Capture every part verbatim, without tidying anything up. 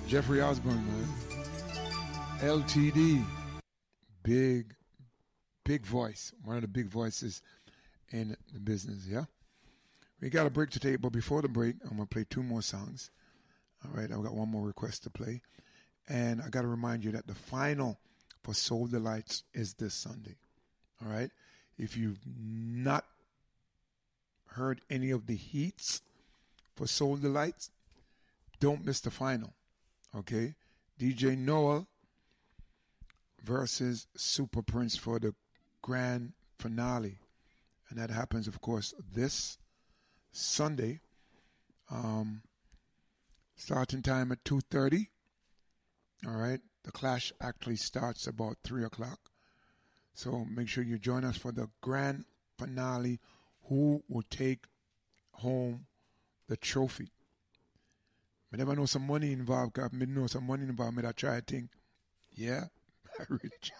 Jeffrey Osborne, man. L T D. Big, big voice. One of the big voices in the business, yeah? We got a break to take, but before the break, I'm going to play two more songs. All right, I've got one more request to play. And I got to remind you that the final for Soul Delights is this Sunday. All right? If you've not heard any of the heats for Soul Delights, don't miss the final. Okay? D J Noel versus Super Prince for the grand finale. And that happens, of course, this Sunday. Um, starting time at two thirty. All right. The clash actually starts about three o'clock. So make sure you join us for the grand finale. Who will take home the trophy? I never know some money involved. Cause I know some money involved. I try to think, yeah, I really try.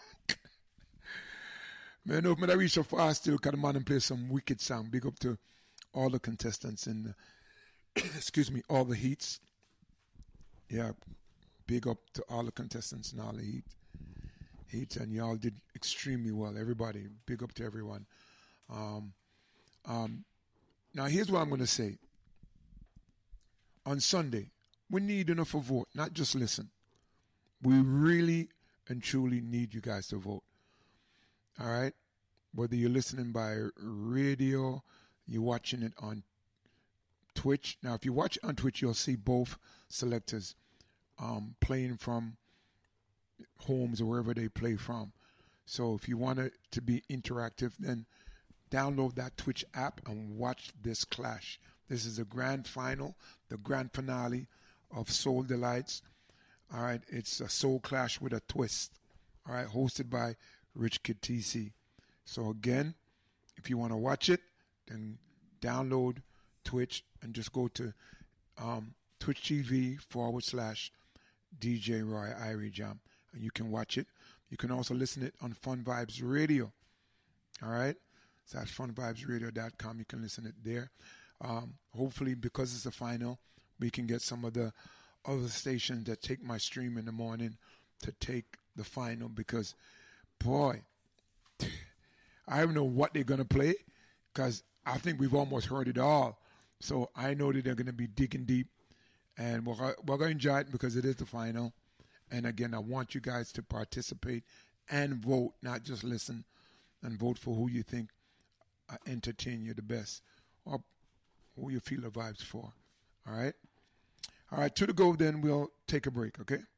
Man, no, man, I reach so far still because the man and play some wicked song. Big up to all the contestants in the, excuse me, all the heats. Yeah, big up to all the contestants in all the heat, heats, and y'all did extremely well. Everybody, big up to everyone. Um, um, now, here's what I'm going to say. On Sunday, we need enough to vote, not just listen. We really and truly need you guys to vote. All right? Whether you're listening by radio, you're watching it on Twitch. Now, if you watch it on Twitch, you'll see both selectors um, playing from homes or wherever they play from. So if you want it to be interactive, then download that Twitch app and watch this clash. This is the grand final, the grand finale of Soul Delights. All right, it's a soul clash with a twist. All right, hosted by Rich Kid T C. So again, if you want to watch it, then download Twitch and just go to um, Twitch T V forward slash D J Roy Irie Jam, and you can watch it. You can also listen it on Fun Vibes Radio. All right, so that's fun vibes radio dot com. You can listen it there. Um, hopefully, because it's the final, we can get some of the other stations that take my stream in the morning to take the final, because, boy, I don't know what they're going to play, because I think we've almost heard it all. So I know that they're going to be digging deep, and we're, we're going to enjoy it because it is the final. And again, I want you guys to participate and vote, not just listen, and vote for who you think uh, entertain you the best, or who you feel the vibes for. All right? All right, to the go then, we'll take a break, okay?